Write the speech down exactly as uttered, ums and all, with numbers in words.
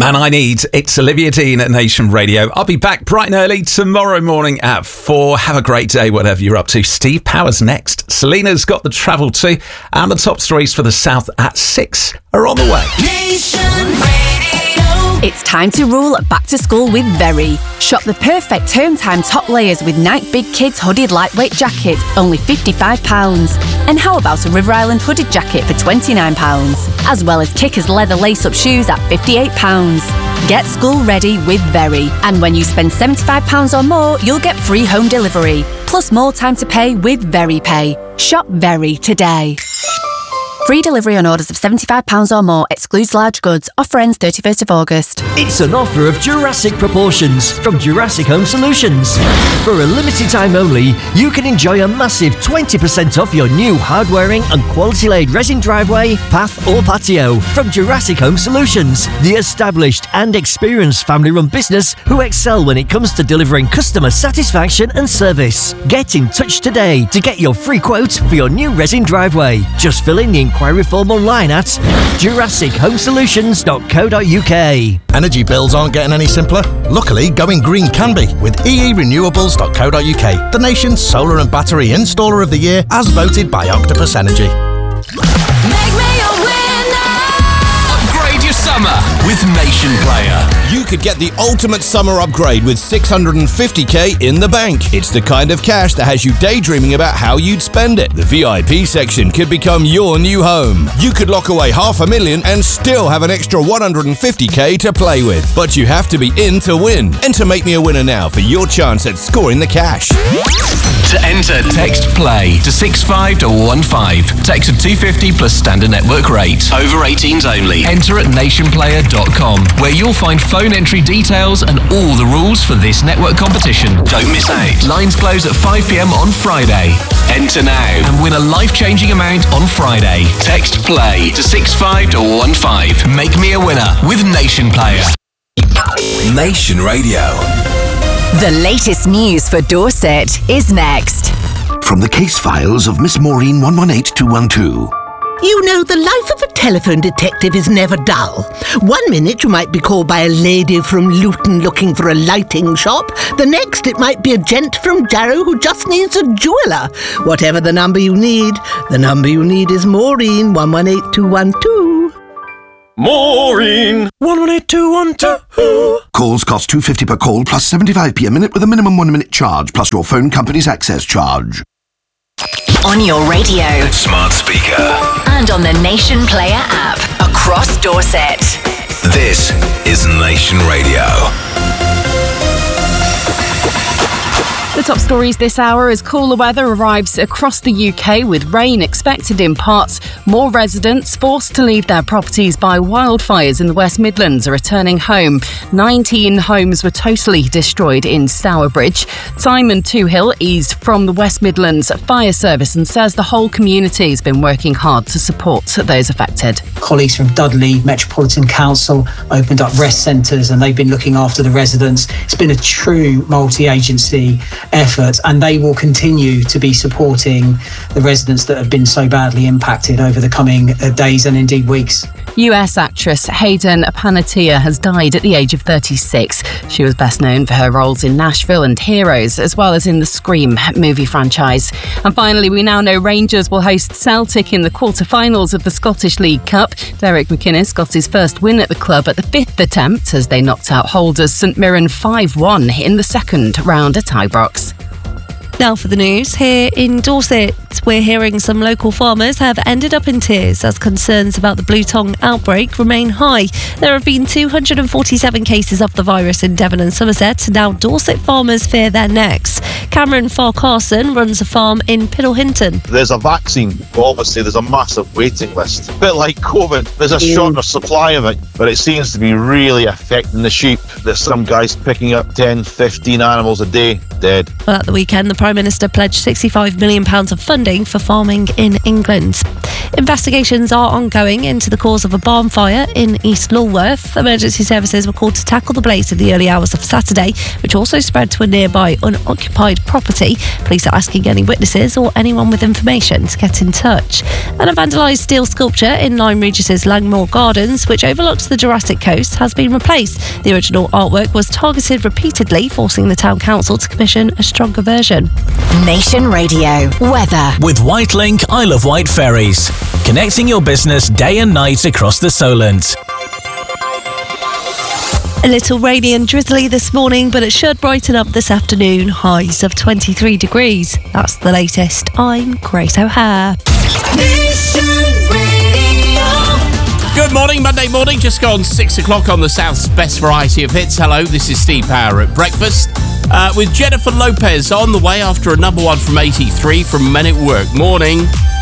Man I Need. It's Olivia Dean at Nation Radio. I'll be back bright and early tomorrow morning at four. Have a great day, whatever you're up to. Steve Powers next. Selena's got the travel too. And the top stories for the South at six are on the way. Nation Radio. It's time to rule back to school with Very. Shop the perfect term time top layers with Nike Big Kids hooded lightweight jacket, only fifty-five pounds. And how about a River Island hooded jacket for twenty-nine pounds? As well as Kickers leather lace-up shoes at fifty-eight pounds. Get school ready with Very. And when you spend seventy-five pounds or more, you'll get free home delivery. Plus more time to pay with Very Pay. Shop Very today. Free delivery on orders of seventy-five pounds or more. Excludes large goods. Offer ends thirty-first of August. It's an offer of Jurassic proportions from Jurassic Home Solutions. For a limited time only, you can enjoy a massive twenty percent off your new hard-wearing and quality-laid resin driveway, path or patio from Jurassic Home Solutions, the established and experienced family-run business who excel when it comes to delivering customer satisfaction and service. Get in touch today to get your free quote for your new resin driveway. Just fill in the inquiry form online at jurassic home solutions dot co dot uk. Energy bills aren't getting any simpler. Luckily, going green can be with e e renewables dot co dot uk, the nation's solar and battery installer of the year as voted by Octopus Energy. Make me a winner. Upgrade your summer with Nation Player. You could get the ultimate summer upgrade with six hundred fifty k in the bank. It's the kind of cash that has you daydreaming about how you'd spend it. The V I P section could become your new home. You could lock away half a million and still have an extra one hundred fifty k to play with. But you have to be in to win. Enter Make Me a Winner now for your chance at scoring the cash. To enter, text PLAY to six five one five. Text of two hundred fifty plus standard network rate. Over eighteens only. Enter at nation player dot com, where you'll find phone entry details and all the rules for this network competition. Don't miss out. Lines close at five p m on Friday. Enter now and win a life-changing amount on Friday. Text PLAY to six five one five. Make me a winner with Nation Player. Nation Radio. The latest news for Dorset is next. From the case files of Miss Maureen one one eight two one two. You know, the life of a telephone detective is never dull. One minute you might be called by a lady from Luton looking for a lighting shop. The next it might be a gent from Jarrow who just needs a jeweller. Whatever the number you need, the number you need is Maureen one one eight two one two. Maureen one one eight two one two. Calls cost two pounds fifty per call plus seventy-five p a minute with a minimum one minute charge plus your phone company's access charge. On your radio. Smart speaker. And on the Nation Player app. Across Dorset. This is Nation Radio. The top stories this hour as cooler weather arrives across the U K with rain expected in parts. More residents forced to leave their properties by wildfires in the West Midlands are returning home. nineteen homes were totally destroyed in Stourbridge. Simon Toohill eased from the West Midlands Fire Service and says the whole community has been working hard to support those affected. Colleagues from Dudley Metropolitan Council opened up rest centres and they've been looking after the residents. It's been a true multi-agency effort and they will continue to be supporting the residents that have been so badly impacted over the coming uh, days and indeed weeks. U S actress Hayden Panettiere has died at the age of thirty-six. She was best known for her roles in Nashville and Heroes, as well as in the Scream movie franchise. And finally, we now know Rangers will host Celtic in the quarter-finals of the Scottish League Cup. Derek McInnes got his first win at the club at the fifth attempt as they knocked out holders St Mirren five one in the second round at Ibrox. Now for the news. Here in Dorset, we're hearing some local farmers have ended up in tears as concerns about the blue tongue outbreak remain high. There have been two hundred forty-seven cases of the virus in Devon and Somerset. Now Dorset farmers fear their necks. Cameron Farquharson runs a farm in Piddlehinton. There's a vaccine, but obviously there's a massive waiting list. A bit like COVID, there's a shorter supply of it, but it seems to be really affecting the sheep. There's some guys picking up ten, fifteen animals a day dead. Well, at the weekend, the Prime Minister pledged sixty-five million pounds of funding for farming in England. Investigations are ongoing into the cause of a barn fire in East Lulworth. Emergency services were called to tackle the blaze in the early hours of Saturday, which also spread to a nearby unoccupied property. Police are asking any witnesses or anyone with information to get in touch. And a vandalised steel sculpture in Lyme Regis's Langmore Gardens, which overlooks the Jurassic Coast, has been replaced. The original artwork was targeted repeatedly, forcing the town council to commission a stronger version. Nation Radio weather. With Whitelink Isle of Wight ferries, connecting your business day and night across the Solent. A little rainy and drizzly this morning, but it should brighten up this afternoon. Highs of twenty-three degrees. That's the latest. I'm Grace O'Hare. Good morning, Monday morning, just gone six o'clock on the South's best variety of hits. Hello, this is Steve Power at breakfast. Uh, with Jennifer Lopez on the way after a number one from eighty-three from Men at Work. Morning.